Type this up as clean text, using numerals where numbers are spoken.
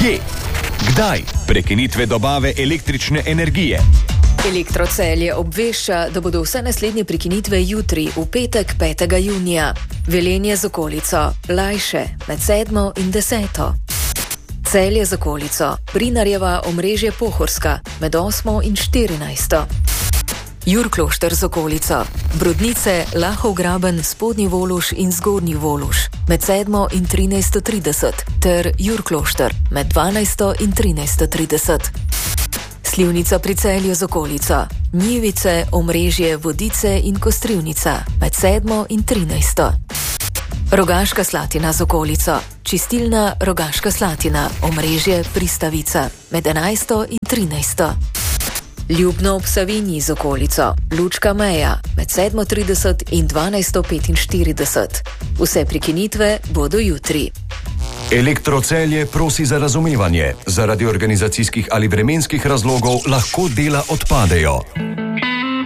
Kje? Kdaj? Prekinitve dobave električne energije. Elektrocelje obvešča, da bodo vse naslednje prekinitve jutri, v petek 5. junija. Velenje z okolico, Lajše med 7. in 10. Celje z okolico, Brinarjeva omrežje Pohorska med 8. in 14. Jurklošter z okolico, Brodnice, Lahov Graben, Spodnji Voluš in Zgornji Voluš med 7. in 13.30 ter Jurklošter med 12. in 13.30. Slivnica pri Celju z okolico, Njivice, omrežje Vodice in Kostrivnica med 7. in 13. Rogaška Slatina z okolico, Čistilna Rogaška Slatina, omrežje Pristavica med 11. in 13. Ljubno ob Savinji z okolico, Lučka Meja med 7.30 in 12.45. Vse prekinitve bodo jutri. Elektrocelje prosi za razumevanje. Zaradi organizacijskih ali vremenskih razlogov lahko dela odpadejo.